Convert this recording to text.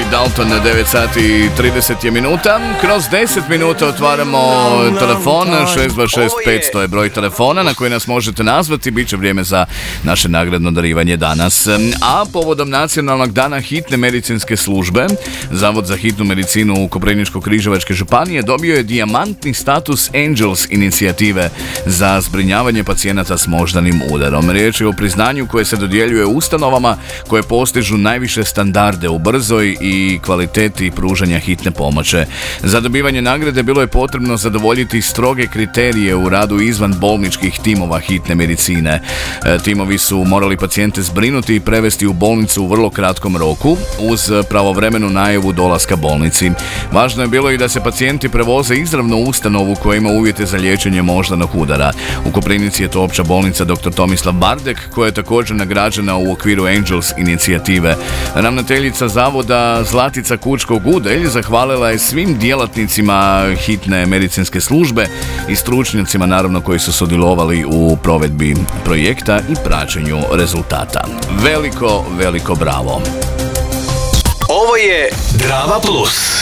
Dalton, 9 sati i 30 je minuta. Kroz 10 minuta otvaramo telefon, 626-500 je broj telefona na koji nas možete nazvati. Biće vrijeme za naše nagradno darivanje danas. A povodom Nacionalnog dana hitne medicinske službe, Zavod za hitnu medicinu u Koprivničko-križevačke županije dobio je dijamantni status Angels inicijative za zbrinjavanje pacijenata s moždanim udarom. Riječ je o priznanju koje se dodjeljuje ustanovama koje postižu najviše standarde u brzoj i kvaliteti pružanja hitne pomoći. Za dobivanje nagrade bilo je potrebno zadovoljiti stroge kriterije u radu izvan bolničkih timova hitne medicine. Timovi su morali pacijente zbrinuti i prevesti u bolnicu u vrlo kratkom roku uz pravovremenu najavu dolaska bolnici. Važno je bilo i da se pacijenti prevoze izravno u ustanovu koja ima uvjete za liječenje moždanog udara. U Koprivnici je to opća bolnica dr. Tomislav Bardek, koja je također nagrađena u okviru Angels inicijative. Ravnateljica zavoda Zlatica Kučko-Gudelj zahvalila je svim djelatnicima hitne medicinske službe i stručnjacima naravno koji su sudjelovali u provedbi projekta i praćenju rezultata. Veliko bravo. Ovo je Drava Plus.